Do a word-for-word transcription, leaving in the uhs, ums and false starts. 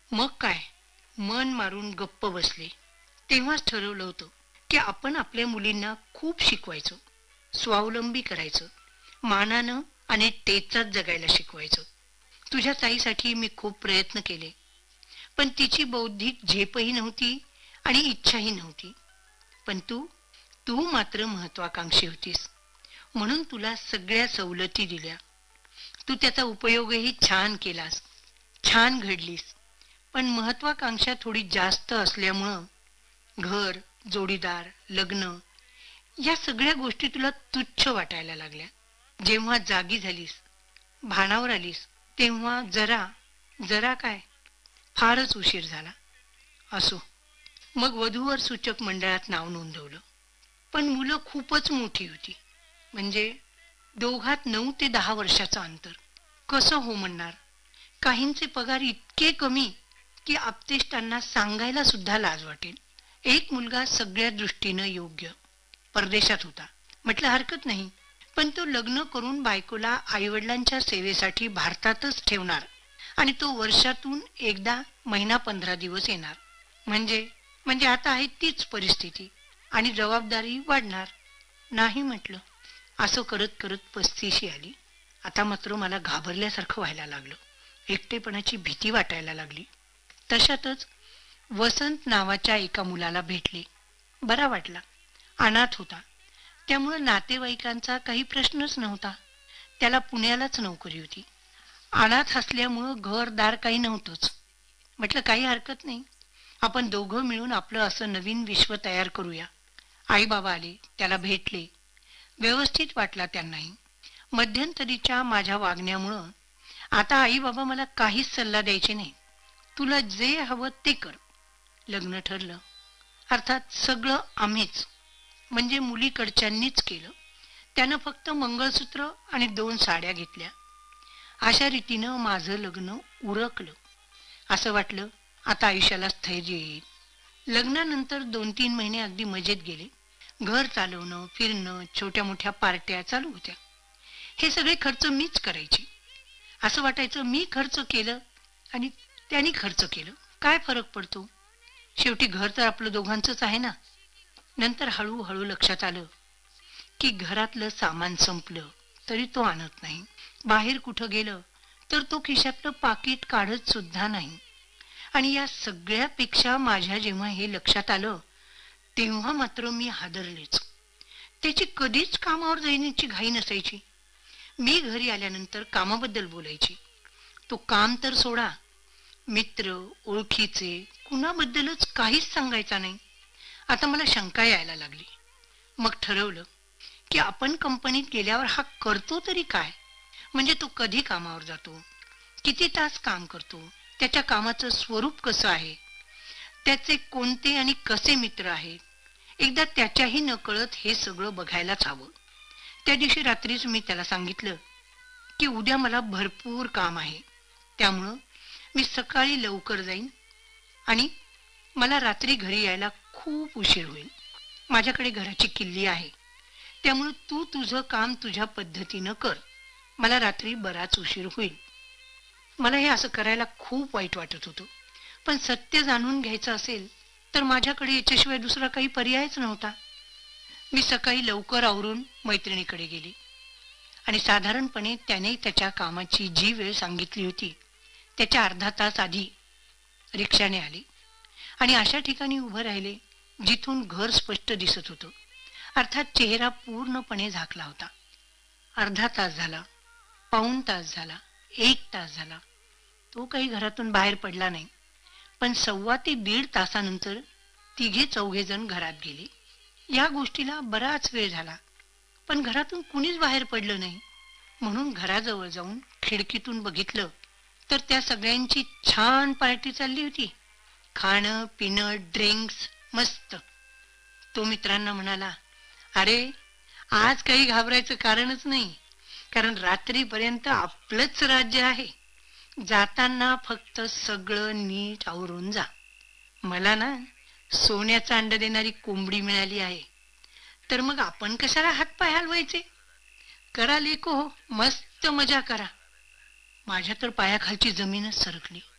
मग काय, मन मारून गप्प बसले. तेव्हाच ठरवलं होतं की आपण आपल्या मुलींना खूप शिकवायचं, स्वावलंबी करायचं, मानानं आणि टेचात जगायला शिकवायचं. तुझ्या ताईसाठी मी खूप प्रयत्न केले, पण तिची बौद्धिक झेपही नव्हती आणि इच्छाही नव्हती. पण तू तू मात्र महत्वाकांक्षी होतीस, म्हणून तुला सगळ्या सवलती दिल्या. तू त्याचा उपयोगही छान केलास, छान घडलीस. पण महत्वाकांक्षा थोडी जास्त असल्यामुळं घर, जोडीदार, लग्न या सगळ्या गोष्टी तुला तुच्छ वाटायला लागल्या. जेव्हा जागी झालीस, भानावर आलीस, तेव्हा जरा जरा काय फारच उशीर झाला. असो, मग वधूवर सूचक मंडळात नाव नोंदवलं. पण मुलं खूपच मोठी होती. म्हणजे दोघात नऊ ते दहा वर्षाचं अंतर. कसं हो म्हणणार? काहींचे पगार इतके कमी की आप्तेष्टांना सांगायला सुद्धा लाज वाटेल. एक मुलगा सगळ्या दृष्टीनं योग्य, परदेशात होता. म्हटलं हरकत नाही, पण तो लग्न करून बायकोला आईवडिलांच्या सेवेसाठी भारतातच ठेवणार आणि तो वर्षातून एकदा महिना पंधरा दिवस येणार. म्हणजे म्हणजे आता आहे तीच परिस्थिती आणि जबाबदारी वाढणार. नाही म्हटलं. असं करत करत पस्तीशी आली. आता मात्र मला घाबरल्यासारखं व्हायला लागलं. एकटेपणाची भीती वाटायला लागली. तशातच वसंत नावाच्या एका मुलाला भेटले. बरा वाटला. अनाथ होता, त्यामुळे नातेवाईकांचा काही प्रश्नच नव्हता. त्याला पुण्यालाच नोकरी होती. अनाथ असल्यामुळं घरदार काही नव्हतंच. म्हटलं काही हरकत नाही, आपण दोघं मिळून आपलं असं नवीन विश्व तयार करूया. आई बाबा आले, त्याला भेटले. व्यवस्थित वाटला त्यांनाही. मध्यंतरीच्या माझ्या वागण्यामुळं आता आई बाबा मला काहीच सल्ला द्यायचे नाही. तुला जे हवं ते कर. लग्न ठरलं. अर्थात सगळं आम्हीच, म्हणजे मुलीकडच्यांनीच केलं. त्यानं फक्त मंगळसूत्र आणि दोन साड्या घेतल्या. अशा रीतीनं माझं लग्न उरकलं. असं वाटलं आता आयुष्याला स्थैर्य येईल. लग्नानंतर दोन तीन महिने अगदी मजेत गेले. घर चालवणं, फिरणं, छोट्या मोठ्या पार्ट्या चालू होत्या. हे सगळे खर्च मीच करायची. असं वाटायचं मी खर्च केलं आणि त्यांनी खर्च केलं, काय फरक पडतो? शेवटी घर तर आपलं दोघांचंच आहे ना. नंतर हळूहळू लक्षात आलं की घरातलं सामान संपलं तरी तो आणत नाही. बाहेर कुठं गेलं तर तो खिशातलं पाकिट काढत सुद्धा नाही. आणि या सगळ्यापेक्षा माझ्या जेव्हा हे लक्षात आलं तेव्हा मात्र मी हादरलेच. त्याची कधीच कामावर जाण्याची घाई नसायची. मी घरी आल्यानंतर कामाबद्दल बोलायची. तो काम तर सोडा, मित्र, ओळखीचे कुणाबद्दलच काहीच सांगायचा नाही. आता मला शंका यायला लागली. मग ठरवलं की आपण कंपनीत गेल्यावर हा करतो तरी काय. म्हणजे तो कधी कामावर जातो, किती तास काम करतो, त्याच्या कामाचं स्वरूप कसं आहे, त्याचे कोणते आणि कसे मित्र आहेत. एकदा त्याच्याही नकळत हे सगळं बघायलाच हवं. त्या दिवशी रात्रीच मी त्याला सांगितलं की उद्या मला भरपूर काम आहे, त्यामुळं मी सकाळी लवकर जाईन आणि मला रात्री घरी यायला खूप उशीर होईल. माझ्याकडे घराची किल्ली आहे, त्यामुळे तू तुझं काम तुझ्या पद्धतीनं कर. मला रात्री बराच उशीर होईल. मला हे असं करायला खूप वाईट वाटत होतं, पण सत्य जाणून घ्यायचं असेल तर माझ्याकडे याच्याशिवाय दुसरा काही पर्यायच नव्हता. मी सकाळी लवकर आवरून मैत्रिणीकडे गेली आणि साधारणपणे त्याने त्याच्या कामाची जी वेळ सांगितली होती त्याच्या अर्धा तास आधी रिक्षाने आले आणि अशा ठिकाणी उभं राहिले जिथून घर स्पष्ट दिसत होतं. अर्थात चेहरा पूर्णपणे झाकला होता. अर्धा तास झाला, पाऊण तास झाला, एक तास झाला, तो काही घरातून बाहेर पडला नाही. पण सव्वा ते दीड तासानंतर तिघे चौघे जण घरात गेले. या गोष्टीला बराच वेळ झाला, पण घरातून कुणीच बाहेर पडलं नाही. म्हणून घराजवळ जाऊन खिडकीतून बघितलं तर त्या सगळ्यांची छान पार्टी चालली होती. खाणं पिणं ड्रिंक्स मस्त. तो मित्रांना म्हणाला, अरे आज काही घाबरायचं कारणच नाही, कारण रात्रीपर्यंत आपलंच राज्य आहे. जाताना फक्त सगळं नीट आवरून जा. मला ना सोन्याचा अंड देणारी कोंबडी मिळाली आहे, तर मग आपण कशाला हातपाय हलवायचे. करा लेको, मस्त मजा करा. माझ्या तर पायाखालची जमीनच सरकली.